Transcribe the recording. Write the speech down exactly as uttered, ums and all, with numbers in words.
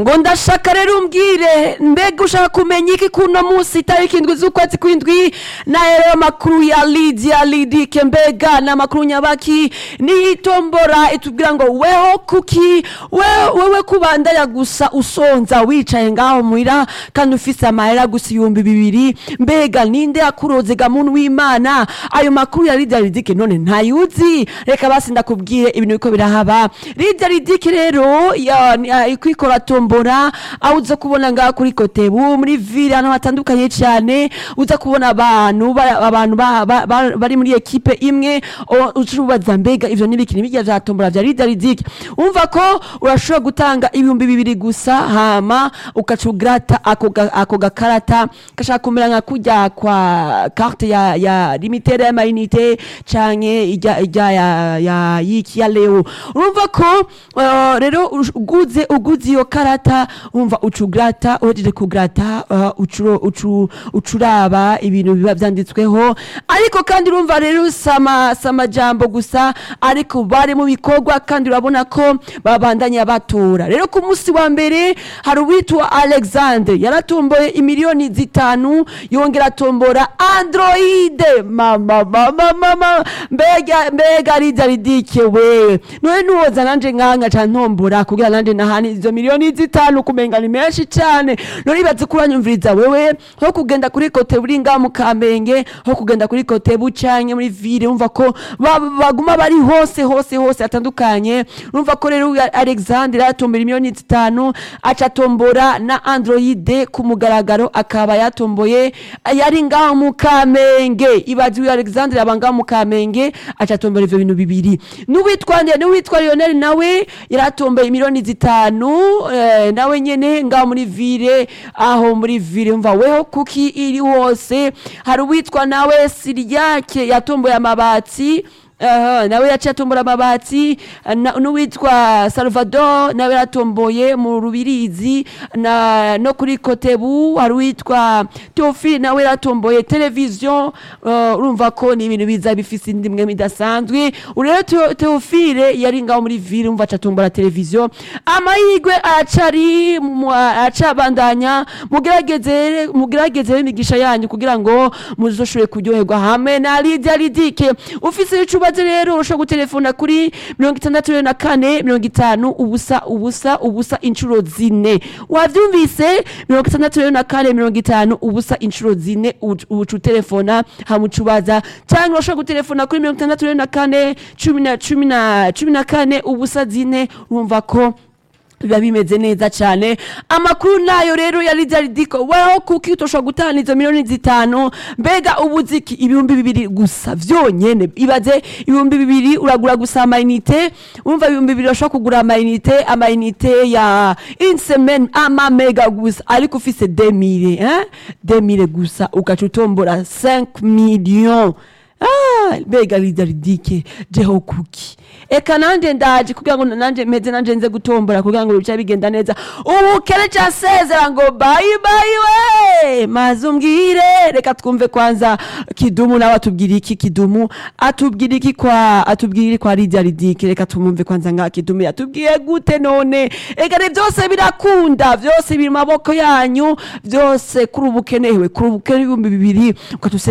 ngo ndashaka rero umbwire mbega ushaka kumenya iki kuno munsi itariki indwi z'ukwezi kw'indwi na rero makuru ya Lydia Lidike mbega na makuru nyabaki ni itombora itubwira ngo weho kuki wewe wewe kubandanya gusa usonza wicaye ngaho muira kandi ufise amahera gusa ibihumbi bibiri mbega ninde akuroze gamuntu w'Imana ayo makuru ya Lydia Lidike none ntayuzi reka basi ndakubwire ibintu biko birahaba Lydia Lidike rero ya ikwikora tombora aho uza kubona ngaho kuri Kotebu muri ville hano hatandukanye cyane uza kubona abantu abantu bari muri equipe imwe ucubaza mbega ivyo nibikini bijya vya tombora vya Lydia Lidike umva ko urashobora gutanga ibihumbi bibiri gusa hama ukacugrata ako ako gakarata kashaka kumera nka kujya kwa carte ya ya limited ya mainite canke ijya ijya ya ya yiki ya leo urumva ko uh, rero uguze uguze iyo karata umva ucugrata uhejeje kugrata uh, ucuro ucu ucuraba ibintu biba vyanditsweho ariko kandi urumva rero sama sama jambo gusa ariko bari mu bikorwa kandi urabona ko babandanya batora rero ku munsi wa mbere hari uwitwa Alexandre yaratomboye imiliyoni zitanu yongera tombora Android mama mama mama mbega mbega Lydia Lidike we none nuwoza nanje nkanga ca ntombora kugira nanje nahani izo miliyoni zitanu kumenga ni menshi cyane none ibaze kuranyumviriza wewe ho kugenda kuri Kotebu buringa mu Kamenge ho kugenda kuri Kotebu canke muri ville umva ko baguma bari hose hose hose atandukanye umva ko rero Alexandre yatombera miliyoni zitanu aca tombora na Android ku mugaragaro akaba yatomboye yari ngaho mu Kamenge ibazi Alexandre abanga mu Kamenge aca tombora ivyo bintu bibiri n'uwitwa ndi n'uwitwa Lionel nawe yaratomboye miliyoni zitanu eh, nawe nyene ngaho muri ville aho muri ville umva weho kuki iri hose hari uwitwa nawe Siriake yatomboye amabati Uh, nawe yaciye atombora amabati n'uwitwa Salvador nawe yatomboye mu Rubirizi na no kuri Kotebu hari uwitwa Teofile nawe yatomboye television urumva uh, ko ni ibintu biza bifise indimwe midasanzwe urero Teofile yari ngaho muri ville umva acatombora television amahigwe acari acabandanya mugerageze mugerageze imigisha yanyu kugira ngo muzoshobore kuryoherwa hamwe na Lydia Lidike ufise icuba rero urashobora gutelefona kuri mirongo itandatu na kane mirongo itanu ubusa ubusa ubusa inshuro zine wavyumvise mirongo itandatu na kane mirongo itanu ubusa inshuro zine ucu telefona hamucubaza cyangwa urashobora gutelefona kuri mirongo itandatu na kane cumi na cumi na cumi na kane ubusa zine urumva ko biba bimeze neza cyane amakuru nayo rero ya Lydia Lidike weho kuki utoshobora gutana izo miliyoni zitanu mbega ubuziki ibihumbi bibiri gusa vyonyene ibaze ibihumbi bibiri uragura gusa amainite umva ibihumbi bibiri urashobora kugura amainite amainite ya une semaine ama mega gusa ariko ufise deux mille hein deux mille gusa ukacutombora cinq millions ah mbega Lydia Lidike jeho kuki eka nanje ndaje kugira ngo nanje meze nanje nze gutombora kugira ngo bica bigenda neza ubu kere cha sezera ngo bye bye we mazumbwire reka twumve kwanza Kidumu nawe atubwira iki Kidumu atubwira iki kwa atubwira kwa Lydia Lidike reka tumumve kwanza nga Kidumu yatubwiye gute none eka ne byose birakunda byose biri maboko yanyu byose kuri ubukenewe kuri ubukene ibihumbi bibiri ukatuse